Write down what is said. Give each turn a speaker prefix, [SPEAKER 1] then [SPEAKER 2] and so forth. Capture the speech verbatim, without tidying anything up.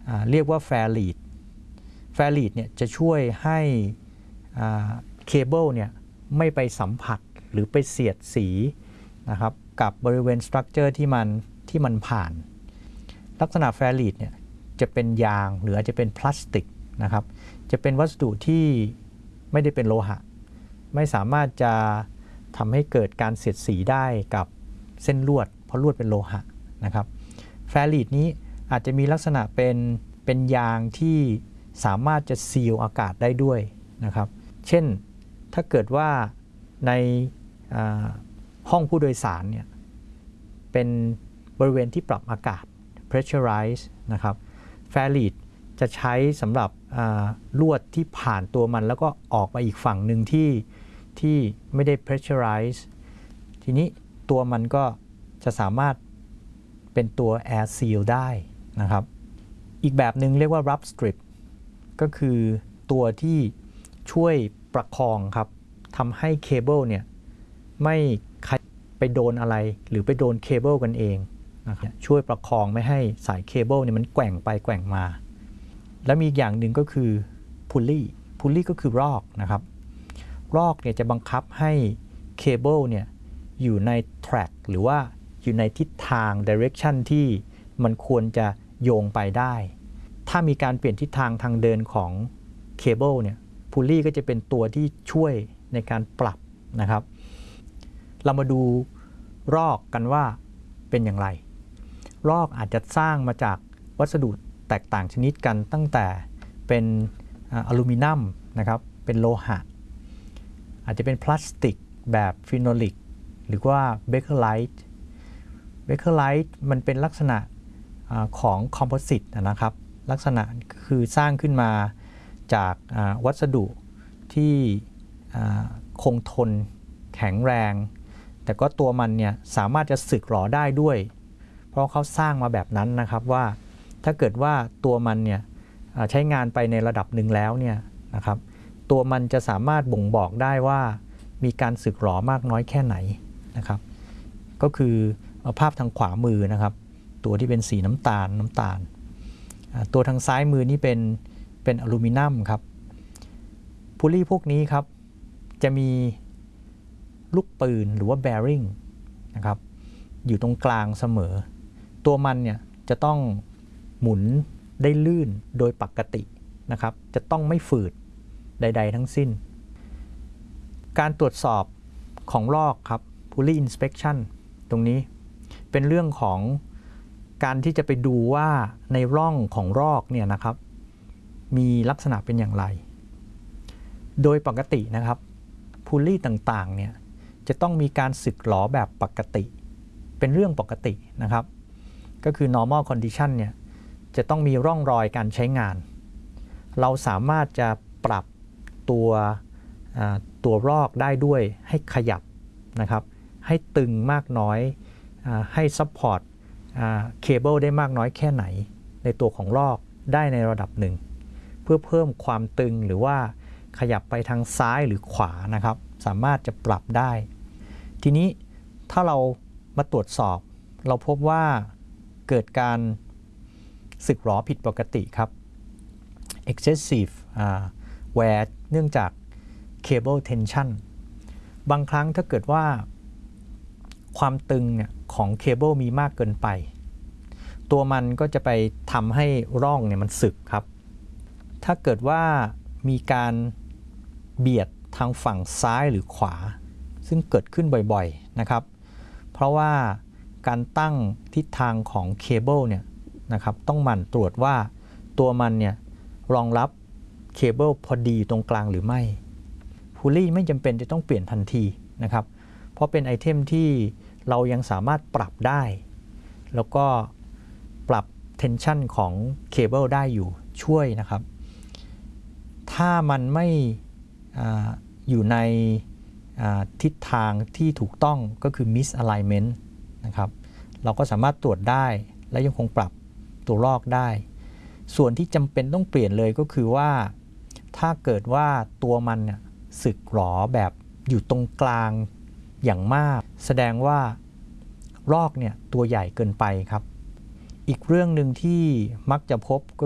[SPEAKER 1] เรียกว่าแฟร์ลีดแฟร์ลีดเนี่ยจะช่วยให้เคเบิลเนี่ยไม่ไปสัมผัสหรือไปเสียดสีนะครับกับบริเวณสตรัคเจอร์ที่มันที่มันผ่านลักษณะแฟร์ลีดเนี่ยจะเป็นยางหรืออาจจะเป็นพลาสติกนะครับจะเป็นวัสดุที่ไม่ได้เป็นโลหะไม่สามารถจะทำให้เกิดการเสียดสีได้กับเส้นลวดเพราะลวดเป็นโลหะนะครับแฟร์ลีดนี้อาจจะมีลักษณะเป็นเป็นยางที่สามารถจะซีลอากาศได้ด้วยนะครับเช่นถ้าเกิดว่าในห้องผู้โดยสารเนี่ยเป็นบริเวณที่ปรับอากาศ pressurize นะครับแฟร์ลีดจะใช้สำหรับลวดที่ผ่านตัวมันแล้วก็ออกมาอีกฝั่งหนึ่งที่ที่ไม่ได้ pressurize ทีนี้ตัวมันก็จะสามารถเป็นตัว air seal ได้นะครับอีกแบบหนึ่งเรียกว่า rub strip ก็คือตัวที่ช่วยประคองครับทำให้เคเบิลเนี่ยไม่ไปโดนอะไรหรือไปโดนเคเบิลกันเองนะครับช่วยประคองไม่ให้สายเคเบิลเนี่ยมันแกว่งไปแกว่งมาแล้วมีอีกอย่างหนึ่งก็คือพุลลี่พุลลี่ก็คือรอกนะครับรอกเนี่ยจะบังคับให้เคเบิลเนี่ยอยู่ใน track หรือว่าอยู่ในทิศทาง direction ที่มันควรจะโยงไปได้ถ้ามีการเปลี่ยนทิศทางทางเดินของเคเบิลเนี่ยพุลลี่ก็จะเป็นตัวที่ช่วยในการปรับนะครับเรามาดูรอกกันว่าเป็นอย่างไรรอกอาจจะสร้างมาจากวัสดุแตกต่างชนิดกันตั้งแต่เป็นอลูมิเนียมนะครับเป็นโลหะอาจจะเป็นพลาสติกแบบฟีโนลิกหรือว่าเบเกอร์ไลท์เบเกอร์ไลท์มันเป็นลักษณะของคอมโพสิตนะครับลักษณะคือสร้างขึ้นมาจากวัสดุที่คงทนแข็งแรงแต่ก็ตัวมันเนี่ยสามารถจะสึกหรอได้ด้วยเพราะเขาสร้างมาแบบนั้นนะครับว่าถ้าเกิดว่าตัวมันเนี่ยใช้งานไปในระดับหนึ่งแล้วเนี่ยนะครับตัวมันจะสามารถบ่งบอกได้ว่ามีการสึกหรอมากน้อยแค่ไหนนะครับก็คือภาพทางขวามือนะครับตัวที่เป็นสีน้ำตาลน้ำตาลตัวทางซ้ายมือนี่เป็นเป็นอลูมิเนียมครับพุลลี่พวกนี้ครับจะมีลูกปืนหรือว่า bearing นะครับอยู่ตรงกลางเสมอตัวมันเนี่ยจะต้องหมุนได้ลื่นโดยปกตินะครับจะต้องไม่ฝืดใดๆทั้งสิ้นการตรวจสอบของลอกครับ pulley inspection ตรงนี้เป็นเรื่องของการที่จะไปดูว่าในร่องของรอกเนี่ยนะครับมีลักษณะเป็นอย่างไรโดยปกตินะครับพุลลี่ต่างๆเนี่ยจะต้องมีการสึกหรอแบบปกติเป็นเรื่องปกตินะครับก็คือ normal condition เนี่ยจะต้องมีร่องรอยการใช้งานเราสามารถจะปรับตัวตัวรอกได้ด้วยให้ขยับนะครับให้ตึงมากน้อยให้ support เคเบิลได้มากน้อยแค่ไหนในตัวของรอกได้ในระดับหนึ่งเพื่อเพิ่มความตึงหรือว่าขยับไปทางซ้ายหรือขวานะครับสามารถจะปรับได้ทีนี้ถ้าเรามาตรวจสอบเราพบว่าเกิดการสึกหรอผิดปกติครับ excessive wear เนื่องจาก cable tension บางครั้งถ้าเกิดว่าความตึงเนี่ยของเคเบิลมีมากเกินไปตัวมันก็จะไปทำให้ร่องเนี่ยมันสึกครับถ้าเกิดว่ามีการเบียดทางฝั่งซ้ายหรือขวาซึ่งเกิดขึ้นบ่อยๆนะครับเพราะว่าการตั้งทิศทางของเคเบิลเนี่ยนะครับต้องหมั่นตรวจว่าตัวมันเนี่ยรองรับเคเบิลพอดีตรงกลางหรือไม่พุลลี่ไม่จำเป็นจะต้องเปลี่ยนทันทีนะครับเพราะเป็นไอเทมที่เรายังสามารถปรับได้แล้วก็ปรับเทนชันของเคเบิลได้อยู่ช่วยนะครับถ้ามันไม่ออยู่ในทิศทางที่ถูกต้องก็คือ misalignment นะครับเราก็สามารถตรวจได้และยังคงปรับตัวลอกได้ส่วนที่จำเป็นต้องเปลี่ยนเลยก็คือว่าถ้าเกิดว่าตัวมันเนี่ยสึกหรอแบบอยู่ตรงกลางอย่างมากแสดงว่ารอกเนี่ยตัวใหญ่เกินไปครับอีกเรื่องหนึ่งที่มักจะพบก็